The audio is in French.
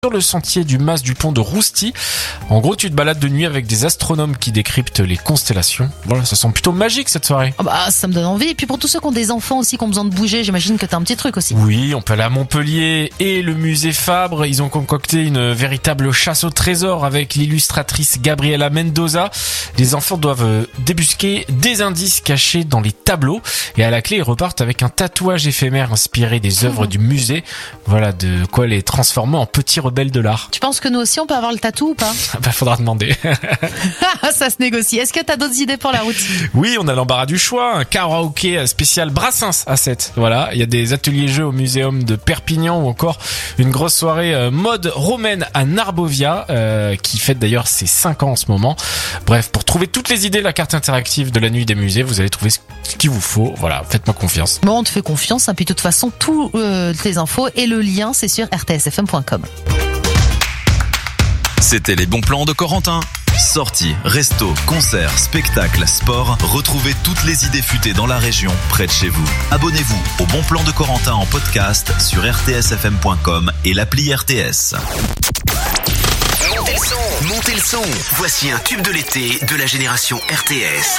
sur le sentier du Mas du Pont de Rousty. En gros, tu te balades de nuit avec des astronomes qui décryptent les constellations. Voilà, ça sent plutôt magique cette soirée. Ah bah, ça me donne envie. Et puis pour tous ceux qui ont des enfants aussi, qui ont besoin de bouger, j'imagine que t'as un petit truc aussi. Oui, on peut aller à Montpellier et le musée Fabre. Ils ont concocté une véritable chasse au trésor avec l'illustratrice Gabriela Mendoza. Les enfants doivent débusquer des indices cachés dans les tableaux. Et à la clé, ils repartent avec un tatouage éphémère inspiré des œuvres du musée. Voilà, de quoi les transformer en petits rebelles de l'art. Tu penses que nous aussi on peut avoir le tatou ou pas? Bah, faudra demander. Ça se négocie. Est-ce que t'as d'autres idées pour la route? Oui, on a l'embarras du choix. Un karaoké spécial Brassens à 7. Voilà, il y a des ateliers jeux au muséum de Perpignan ou encore une grosse soirée mode romaine à Narbovia qui fête d'ailleurs ses 5 ans en ce moment. Bref, pour trouver toutes les idées, la carte interactive de la nuit des musées, vous allez trouver ce qu'il vous faut. Voilà, faites-moi confiance. Bon, on te fait confiance. Puis de toute façon, toutes les infos et le lien, c'est sur rtsfm.com. C'était les bons plans de Corentin. Sorties, restos, concerts, spectacles, sport. Retrouvez toutes les idées futées dans la région, près de chez vous. Abonnez-vous au Bon Plan de Corentin en podcast sur rtsfm.com et l'appli RTS. Montez le son. Voici un tube de l'été de la génération RTS.